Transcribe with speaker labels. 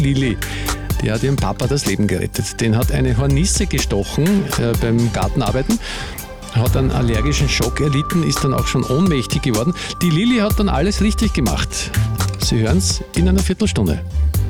Speaker 1: Lilly, die hat ihrem Papa das Leben gerettet. Den hat eine Hornisse gestochen beim Gartenarbeiten, hat einen allergischen Schock erlitten, ist dann auch schon ohnmächtig geworden. Die Lilly hat dann alles richtig gemacht. Sie hören es in einer Viertelstunde.